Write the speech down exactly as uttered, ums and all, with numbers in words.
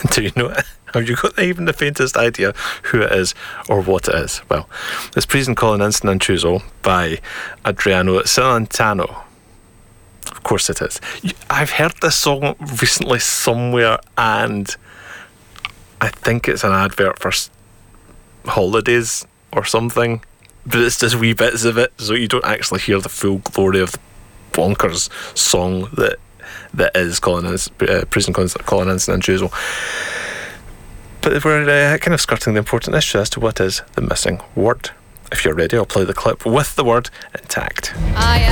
Do you know it? Have you got even the faintest idea who it is or what it is? Well, it's Prison Calling Instant Chuzo by Adriano Celentano. Of course it is. I've heard this song recently somewhere, and I think it's an advert for holidays or something, but it's just wee bits of it, so you don't actually hear the full glory of the bonkers song that that is Calling uh, Prison Calling Instant Chuzo. But we're uh, kind of skirting the important issue as to what is the missing word. If you're ready, I'll play the clip with the word intact. I